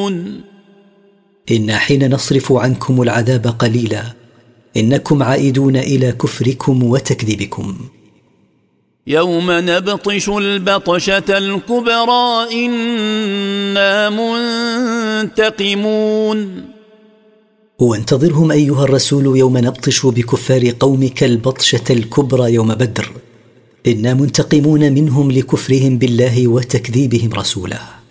تنتقمون إن حين نصرف عنكم العذاب قليلا إنكم عائدون إلى كفركم وتكذيبكم. يوم نبطش البطشة الكبرى إنا منتقمون. وانتظرهم أيها الرسول يوم نبطش بكفار قومك البطشة الكبرى يوم بدر، إنا منتقمون منهم لكفرهم بالله وتكذيبهم رسوله.